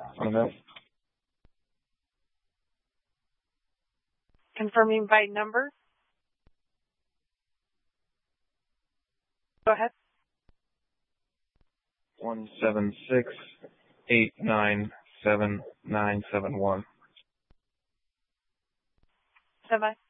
on that. Confirming by number. Go ahead. 176-897-971. Stand by.